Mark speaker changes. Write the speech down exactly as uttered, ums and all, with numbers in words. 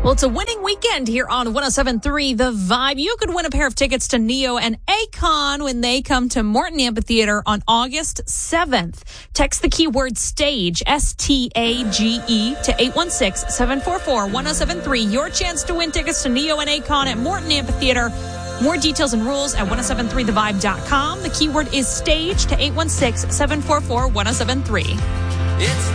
Speaker 1: Well, it's a winning weekend here on one oh seven point three The Vibe. You could win a pair of tickets to Neo and Akon when they come to Morton Amphitheater on August seventh. Text the keyword STAGE, S T A G E, to eight one six, seven four four, one oh seven three. Your chance to win tickets to Neo and Akon at Morton Amphitheater. More details and rules at ten seventy-three the vibe dot com. The keyword is STAGE to eight one six, seven four four, one oh seven three. It's